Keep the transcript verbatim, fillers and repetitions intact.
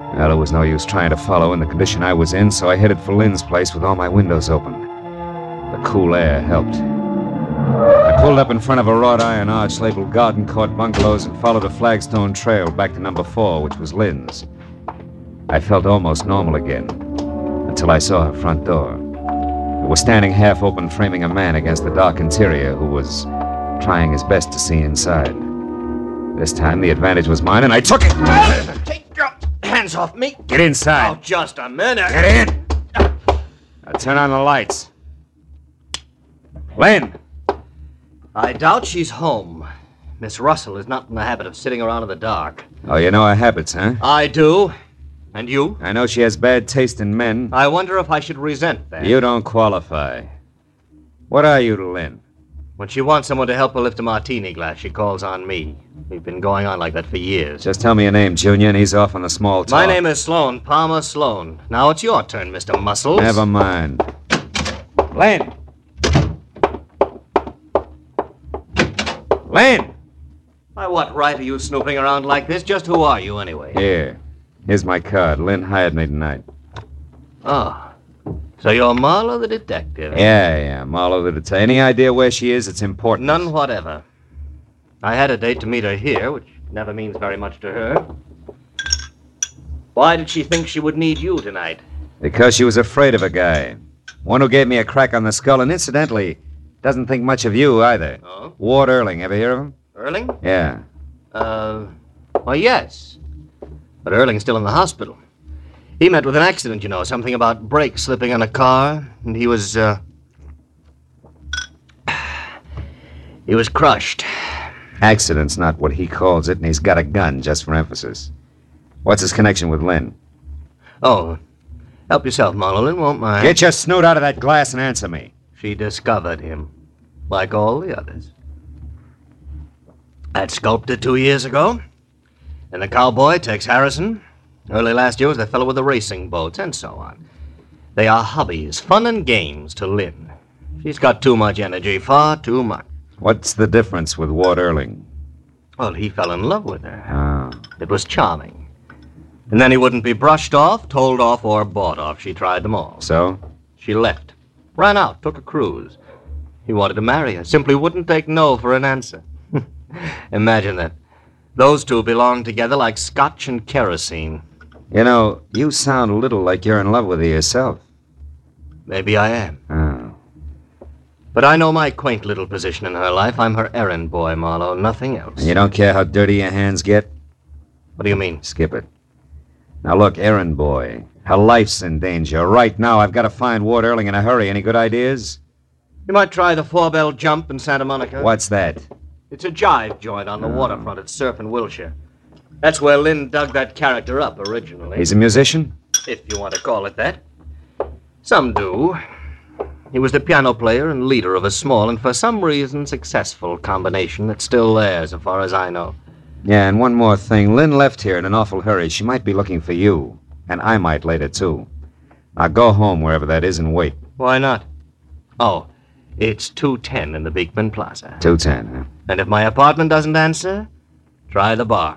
Well, it was no use trying to follow in the condition I was in, so I headed for Lynn's place with all my windows open. The cool air helped. I pulled up in front of a wrought iron arch labeled Garden Court Bungalows and followed a flagstone trail back to number four, which was Lynn's. I felt almost normal again, until I saw her front door. It was standing half open, framing a man against the dark interior who was trying his best to see inside. This time the advantage was mine, and I took it. Take your hands off me. Get inside. Oh, just a minute. Get in. Now turn on the lights. Lynn! I doubt she's home. Miss Russell is not in the habit of sitting around in the dark. Oh, you know her habits, huh? I do. And you? I know she has bad taste in men. I wonder if I should resent that. You don't qualify. What are you to Lynn? When she wants someone to help her lift a martini glass, she calls on me. We've been going on like that for years. Just tell me your name, Junior, and he's off on the small talk. My name is Sloan, Palmer Sloan. Now it's your turn, Mister Muscles. Never mind. Lynn! Lynn! By what right are you snooping around like this? Just who are you, anyway? Here. Here's my card. Lynn hired me tonight. Oh. So you're Marlowe the detective? Yeah, yeah. Marlowe the detective. Any idea where she is? It's important. None whatever. I had a date to meet her here, which never means very much to her. Why did she think she would need you tonight? Because she was afraid of a guy. One who gave me a crack on the skull, and incidentally, doesn't think much of you either. Oh? Ward Erling. Ever hear of him? Erling? Yeah. Uh, well, yes. But Erling's still in the hospital. He met with an accident, you know, something about brakes slipping on a car, and he was, uh... he was crushed. Accident's not what he calls it, and he's got a gun, just for emphasis. What's his connection with Lynn? Oh, help yourself, Marlowe. Lynn won't mind. Get your snoot out of that glass and answer me. She discovered him, like all the others. At Sculptor two years ago, and the cowboy, Tex Harrison. Early last year was the fellow with the racing boats, and so on. They are hobbies, fun and games to Lynn. She's got too much energy, far too much. What's the difference with Ward Erling? Well, he fell in love with her. Oh. It was charming. And then he wouldn't be brushed off, told off, or bought off. She tried them all. So? She left. Ran out, took a cruise. He wanted to marry her, simply wouldn't take no for an answer. Imagine that. Those two belong together like scotch and kerosene. You know, you sound a little like you're in love with her yourself. Maybe I am. Oh. But I know my quaint little position in her life. I'm her errand boy, Marlowe, nothing else. And you don't care how dirty your hands get? What do you mean? Skip it. Now look, errand boy, her life's in danger. Right now, I've got to find Ward Erling in a hurry. Any good ideas? You might try the Four-Bell Jump in Santa Monica. What's that? It's a jive joint on the waterfront at Surf in Wilshire. That's where Lynn dug that character up originally. He's a musician? If you want to call it that. Some do. He was the piano player and leader of a small and for some reason successful combination that's still there as far as I know. Yeah, and one more thing. Lynn left here in an awful hurry. She might be looking for you. And I might later, too. Now go home, wherever that is, and wait. Why not? Oh, it's two ten in the Beekman Plaza. two ten, huh? And if my apartment doesn't answer, try the bar.